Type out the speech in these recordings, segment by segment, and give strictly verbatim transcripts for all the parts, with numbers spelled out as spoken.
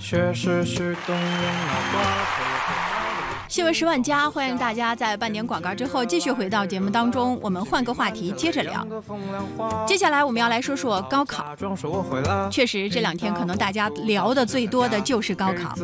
却是许动人脑瓜。 新闻十万加，欢迎大家在半点广告之后继续回到节目当中，我们换个话题接着聊。接下来我们要来说说高考。确实这两天可能大家聊的最多的就是高考。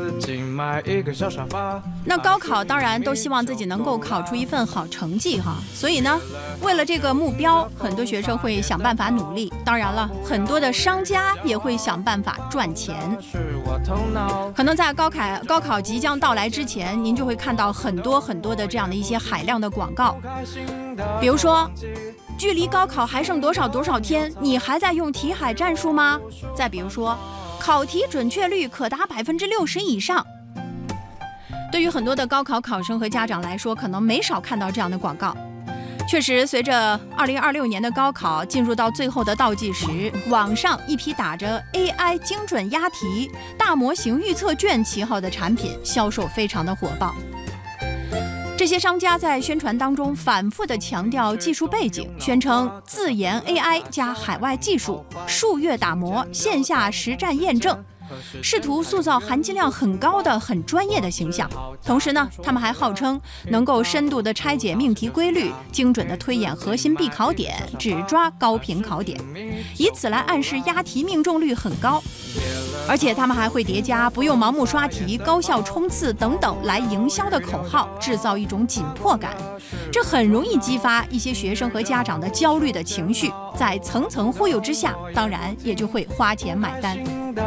那高考当然都希望自己能够考出一份好成绩哈，所以呢，为了这个目标，很多学生会想办法努力。当然了，很多的商家也会想办法赚钱。可能在高考高考即将到来之前，您就会看到到很多很多的这样的一些海量的广告，比如说距离高考还剩多少多少天，你还在用题海战术吗？再比如说考题准确率可达百分之六十以上。对于很多的高考考生和家长来说，可能没少看到这样的广告。确实，随着二零二六年的高考进入到最后的倒计时，网上一批打着 A I 精准押题、大模型预测卷旗号的产品销售非常的火爆。这些商家在宣传当中反复地强调技术背景，宣称自研 A I 加海外技术，数月打磨，线下实战验证，试图塑造含金量很高的、很专业的形象。同时呢，他们还号称能够深度地拆解命题规律，精准地推演核心必考点，只抓高频考点，以此来暗示押题命中率很高。而且他们还会叠加不用盲目刷题、高效冲刺等等来营销的口号，制造一种紧迫感，这很容易激发一些学生和家长的焦虑的情绪，在层层忽悠之下，当然也就会花钱买单。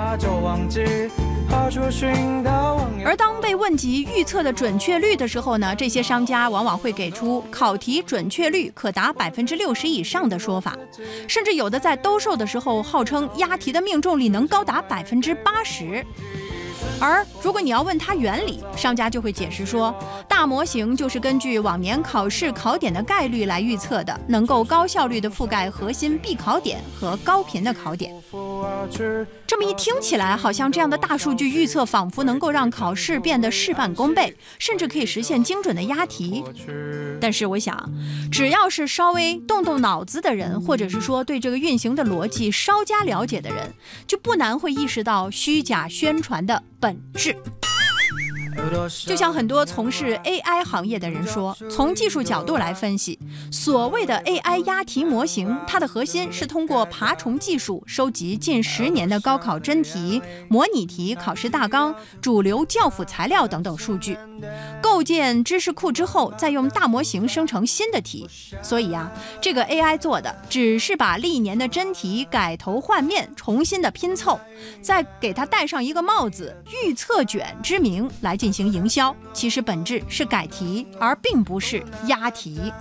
而当被问及预测的准确率的时候呢，这些商家往往会给出考题准确率可达百分之六十以上的说法，甚至有的在兜售的时候号称押题的命中率能高达百分之八十。而如果你要问它原理，商家就会解释说，大模型就是根据往年考试考点的概率来预测的，能够高效率的覆盖核心必考点和高频的考点。这么一听起来，好像这样的大数据预测仿佛能够让考试变得事半功倍，甚至可以实现精准的押题。但是我想，只要是稍微动动脑子的人，或者是说对这个运行的逻辑稍加了解的人，就不难会意识到虚假宣传的本质。就像很多从事 A I 行业的人说，从技术角度来分析，所谓的 A I 押题模型，它的核心是通过爬虫技术收集近十年的高考真题、模拟题、考试大纲、主流教辅材料等等数据，构建知识库之后，再用大模型生成新的题。所以啊，这个 A I 做的只是把历年的真题改头换面，重新的拼凑，再给它戴上一个帽子，预测卷之名来进行营销，其实本质是改题，而并不是押题。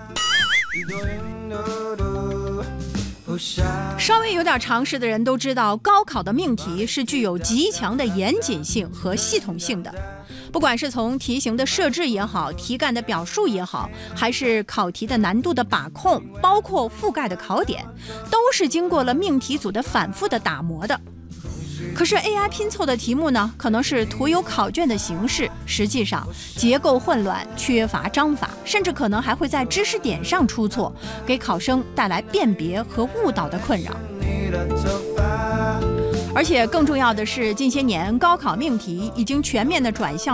稍微有点常识的人都知道，高考的命题是具有极强的严谨性和系统性的。不管是从题型的设置也好，题干的表述也好，还是考题的难度的把控，包括覆盖的考点，都是经过了命题组的反复的打磨的。可是 A I 拼凑的题目呢，可能是徒有考卷的形式，实际上结构混乱，缺乏章法，甚至可能还会在知识点上出错，给考生带来辨别和误导的困扰。而且更重要的是，近些年高考命题已经全面的转向